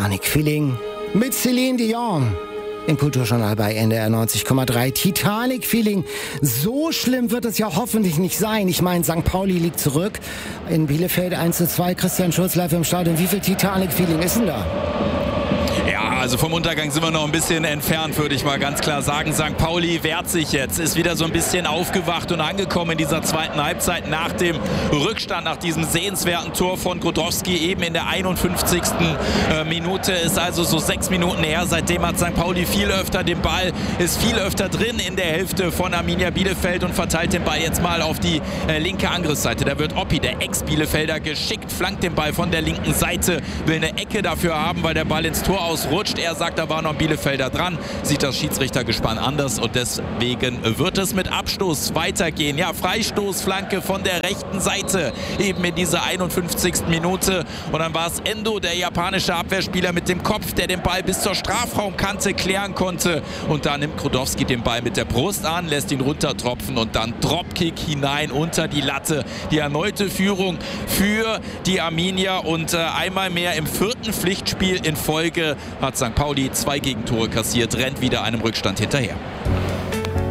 Titanic-Feeling mit Celine Dion. Im Kulturjournal bei NDR 90,3. Titanic-Feeling. So schlimm wird es ja hoffentlich nicht sein. Ich meine, St. Pauli liegt zurück. In Bielefeld 1:2. Christian Schulz live im Stadion. Wie viel Titanic-Feeling ist denn da? Also vom Untergang sind wir noch ein bisschen entfernt, würde ich mal ganz klar sagen. St. Pauli wehrt sich jetzt, ist wieder so ein bisschen aufgewacht und angekommen in dieser zweiten Halbzeit nach dem Rückstand, nach diesem sehenswerten Tor von Grodowski eben in der 51. Minute. Ist also so 6 Minuten her. Seitdem hat St. Pauli viel öfter den Ball, ist viel öfter drin in der Hälfte von Arminia Bielefeld und verteilt den Ball jetzt mal auf die linke Angriffsseite. Da wird Oppi, der Ex-Bielefelder, geschickt, flankt den Ball von der linken Seite, will eine Ecke dafür haben, weil der Ball ins Tor ausrutscht. Er sagt, da war noch ein Bielefelder dran, sieht das Schiedsrichtergespann anders und deswegen wird es mit Abstoß weitergehen. Ja, Freistoßflanke von der rechten Seite, eben in dieser 51. Minute. Und dann war es Endo, der japanische Abwehrspieler mit dem Kopf, der den Ball bis zur Strafraumkante klären konnte. Und da nimmt Grodowski den Ball mit der Brust an, lässt ihn runtertropfen und dann Dropkick hinein unter die Latte. Die erneute Führung für die Arminia und einmal mehr im 4. Pflichtspiel in Folge hat St. Pauli 2 Gegentore kassiert, rennt wieder einem Rückstand hinterher.